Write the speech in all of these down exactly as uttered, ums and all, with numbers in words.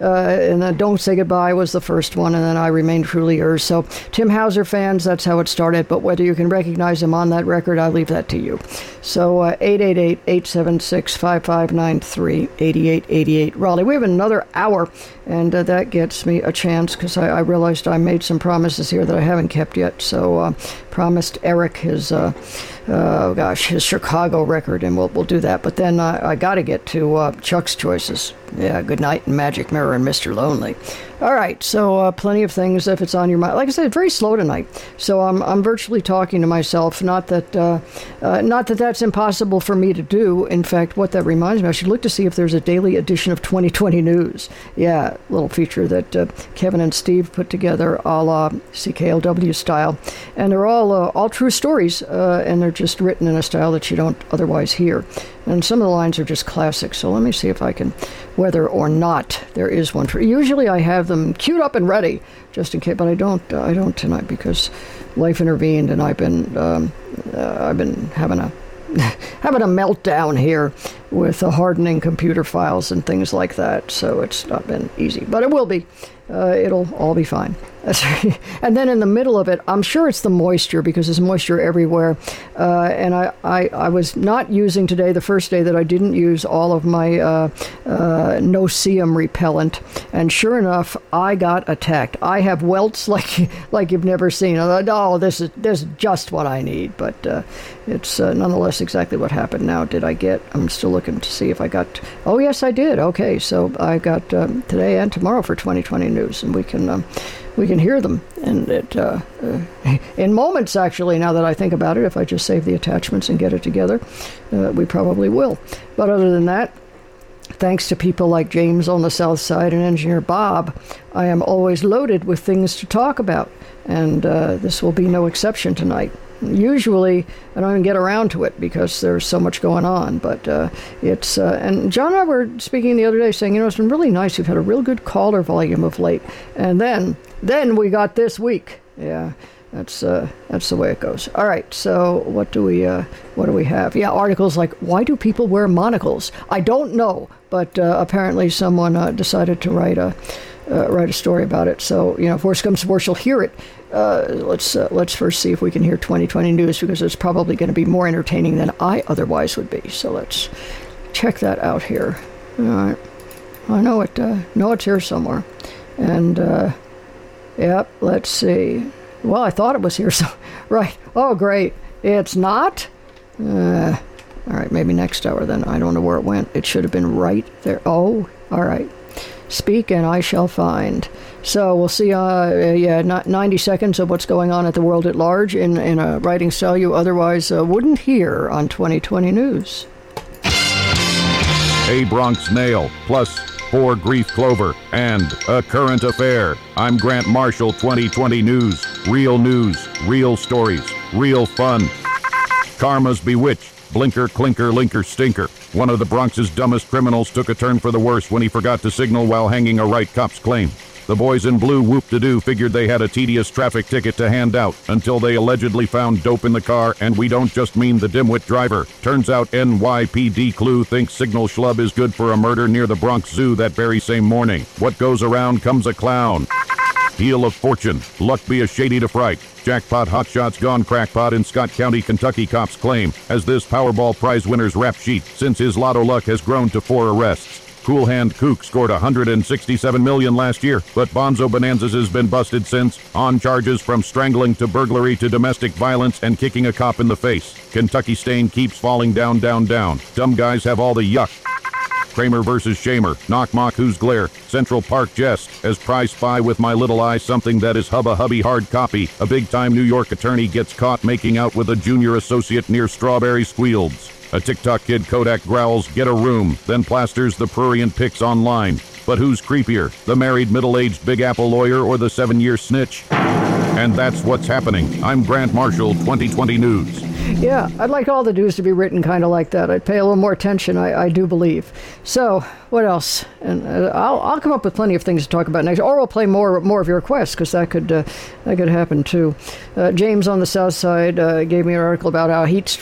uh, and then Don't Say Goodbye was the first one, and then I Remain Truly Yours. So Tim Hauser fans, that's how it started, but whether you can recognize him on that record, I leave that to you. So uh, eight eight eight, eight seven six, five five nine three, eight eight eight eight. Raleigh, we have another hour, and uh, that gets me a chance, because I, I realized I made some promises here that I haven't kept yet. So uh, promised Eric his, uh, uh, gosh, his Chicago record, and we'll, we'll do that. But then uh, I got to get to uh, Chuck's choices. Yeah, Good Night and Magic Mirror and Mister Lonely. All right, so uh, plenty of things if it's on your mind. Like I said, very slow tonight, so I'm I'm virtually talking to myself. Not that uh, uh, not that that's impossible for me to do. In fact, what that reminds me, I should look to see if there's a daily edition of twenty twenty News. Yeah, little feature that uh, Kevin and Steve put together, a la C K L W style, and they're all uh, all true stories, uh, and they're just written in a style that you don't otherwise hear. And some of the lines are just classic. So let me see if I can, whether or not there is one for. Usually I have them queued up and ready, just in case. But I don't. Uh, I don't tonight because life intervened, and I've been. Um, uh, I've been having a having a meltdown here with the hardening computer files and things like that. So it's not been easy, but it will be. Uh, it'll all be fine. And then in the middle of it, I'm sure it's the moisture, because there's moisture everywhere. Uh, and I, I, I was not using today, the first day that I didn't use all of my uh, uh, no-see-um repellent. And sure enough, I got attacked. I have welts like like you've never seen. I thought, oh, this is, this is just what I need. But uh, it's uh, nonetheless exactly what happened. Now, did I get, I'm still looking to see if I got, oh, yes, I did. Okay, so I got um, today and tomorrow for twenty twenty News, and we can... Um, We can hear them, and it uh, uh, in moments, actually, now that I think about it, if I just save the attachments and get it together, uh, we probably will. But other than that, thanks to people like James on the South Side and Engineer Bob, I am always loaded with things to talk about, and uh, this will be no exception tonight. Usually, I don't even get around to it because there's so much going on, but uh, it's, uh, and John and I were speaking the other day saying, you know, it's been really nice. We've had a real good caller volume of late. And then, then we got this week. Yeah, that's, uh, that's the way it goes. All right, so what do we, uh, what do we have? Yeah, articles like, why do people wear monocles? I don't know, but uh, apparently someone uh, decided to write a, uh, write a story about it. So, you know, if worse comes to worse, you'll hear it. Uh, let's uh, let's first see if we can hear twenty twenty News, because it's probably going to be more entertaining than I otherwise would be. So let's check that out here. All right, I know it. Uh, know it's here somewhere, and uh, yep. Let's see. Well, I thought it was here. So right. Oh, great. It's not. Uh, all right. Maybe next hour then. I don't know where it went. It should have been right there. Oh, all right. Speak and I shall find. So we'll see, uh, yeah, not ninety seconds of what's going on at the world at large in, in a writing style you otherwise uh, wouldn't hear on twenty twenty News. A Bronx Nail, plus four Grief Clover, and a current affair. I'm Grant Marshall, twenty twenty News. Real news, real stories, real fun. Karma's bewitched. Blinker, clinker, linker, stinker. One of the Bronx's dumbest criminals took a turn for the worse when he forgot to signal while hanging a right cop's claim. The boys in blue whoop-de-doo figured they had a tedious traffic ticket to hand out until they allegedly found dope in the car, and we don't just mean the dimwit driver. Turns out N Y P D Clue thinks Signal Schlub is good for a murder near the Bronx Zoo that very same morning. What goes around comes a clown. Heel of fortune. Luck be a shady to fright. Jackpot hotshots gone crackpot in Scott County, Kentucky cops claim, as this Powerball prize winner's rap sheet, since his lotto luck has grown to four arrests. Cool Hand Kook scored one hundred sixty-seven million dollars last year, but Bonzo Bonanzas has been busted since, on charges from strangling to burglary to domestic violence and kicking a cop in the face. Kentucky stain keeps falling down, down, down. Dumb guys have all the yuck. Kramer versus Shamer, Knock Mock Who's Glare, Central Park Jest, as Prize Spy with My Little Eye, something that is hubba hubby hard copy. A big-time New York attorney gets caught making out with a junior associate near Strawberry Squealds. A TikTok kid Kodak growls, get a room, then plasters the prurient pics online. But who's creepier, the married middle-aged Big Apple lawyer or the seven-year snitch? And that's what's happening. I'm Grant Marshall, twenty twenty News. Yeah, I'd like all the news to be written kind of like that. I'd pay a little more attention, I, I do believe. So, what else? And uh, I'll I'll come up with plenty of things to talk about next, or we'll play more more of your requests, because that could uh, that could happen too. Uh, James on the South Side uh, gave me an article about how heat stroke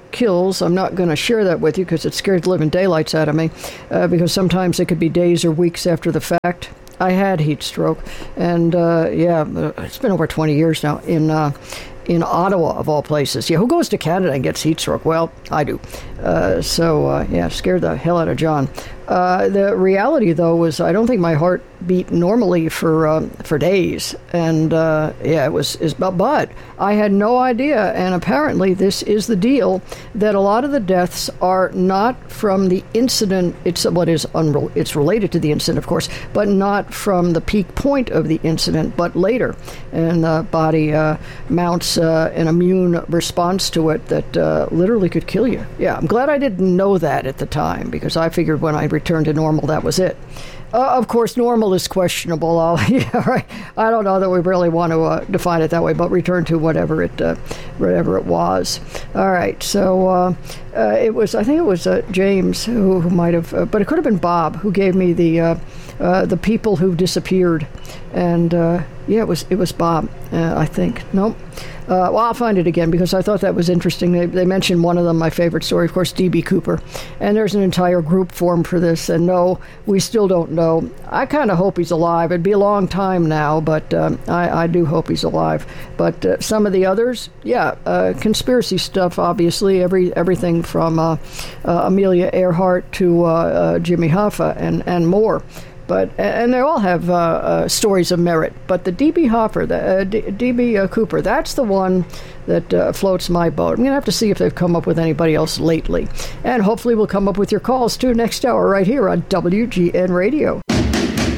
kills. I'm not going to share that with you because it scared the living daylights out of me, uh, because sometimes it could be days or weeks after the fact. I had heat stroke, and uh, yeah, it's been over twenty years now in uh, in Ottawa, of all places. Yeah, who goes to Canada and gets heat stroke? Well, I do. Uh, so, uh, yeah, scared the hell out of John. Uh, the reality, though, was I don't think my heart beat normally for um, for days. And, uh, yeah, it was, is, but, but I had no idea. And apparently this is the deal, that a lot of the deaths are not from the incident. It's what is unrel- it's related to the incident, of course, but not from the peak point of the incident, but later. And the body uh, mounts uh, an immune response to it that uh, literally could kill you. Yeah, I'm glad I didn't know that at the time, because I figured when I returned to normal, that was it. Uh, of course, normal is questionable. I'll, yeah, right. I don't know that we really want to uh, define it that way, but return to whatever it, uh, whatever it was. All right. So uh, uh, it was. I think it was uh, James who, who might have, uh, but it could have been Bob who gave me the uh, uh, the people who disappeared, and uh, yeah, it was it was Bob. Uh, I think. Nope. Uh, well, I'll find it again because I thought that was interesting. They, they mentioned one of them, my favorite story, of course, D B Cooper. And there's an entire group formed for this. And no, we still don't know. I kind of hope he's alive. It'd be a long time now, but um, I, I do hope he's alive. But uh, some of the others, yeah, uh, conspiracy stuff, obviously, every everything from uh, uh, Amelia Earhart to uh, uh, Jimmy Hoffa and, and more. But, and they all have uh, uh, stories of merit. But the D B Hopper, the uh, D B Uh, Cooper, that's the one that uh, floats my boat. I'm going to have to see if they've come up with anybody else lately. And hopefully we'll come up with your calls, too, next hour right here on W G N Radio.